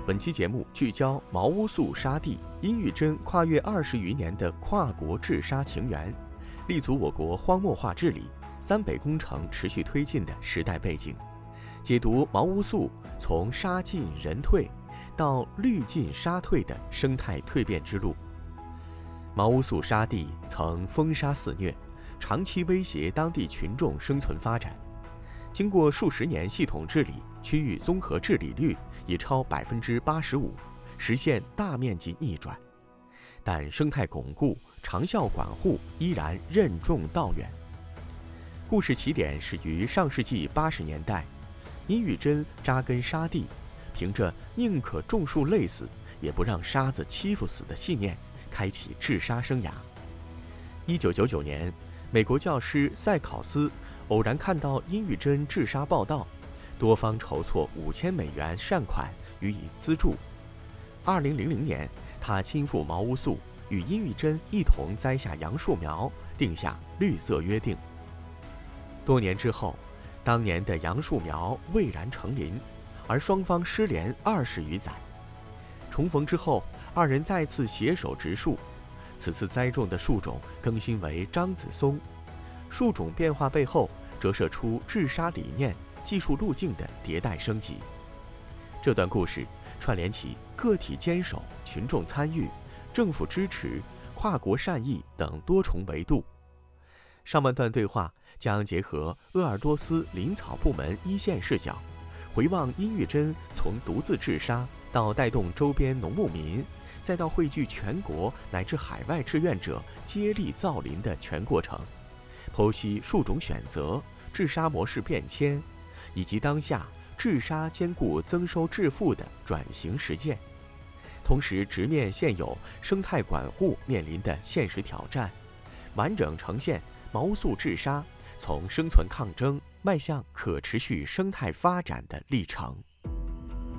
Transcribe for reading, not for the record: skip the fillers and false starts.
本期节目聚焦毛乌素沙地，殷玉珍跨越20余年的跨国治沙情缘，立足我国荒漠化治理、三北工程持续推进的时代背景，解读毛乌素从沙进人退到绿进沙退的生态蜕变之路。毛乌素沙地曾风沙肆虐，长期威胁当地群众生存发展。经过数十年系统治理，区域综合治理率已超85%，实现大面积逆转。但生态巩固、长效管护依然任重道远。故事起点始于上世纪80年代，殷玉珍扎根沙地，凭着宁可种树累死，也不让沙子欺负死的信念，开启治沙生涯。1999年，美国教师塞考斯偶然看到殷玉珍治沙报道，多方筹措$5000善款予以资助。2000年，他亲赴毛乌素，与殷玉珍一同栽下杨树苗，定下绿色约定。多年之后，当年的杨树苗蔚然成林，而双方失联20余载。重逢之后，二人再次携手植树，此次栽种的树种更新为樟子松。树种变化背后，折射出治沙理念、技术路径的迭代升级。这段故事串联起个体坚守、群众参与、政府支持、跨国善意等多重维度。上半段对话将结合鄂尔多斯林草部门一线视角，回望殷玉珍从独自治沙到带动周边农牧民，再到汇聚全国乃至海外志愿者接力造林的全过程，剖析树种选择、治沙模式变迁，以及当下治沙兼顾增收致富的转型实践，同时直面现有生态管护面临的现实挑战，完整呈现毛乌素治沙从生存抗争迈向可持续生态发展的历程。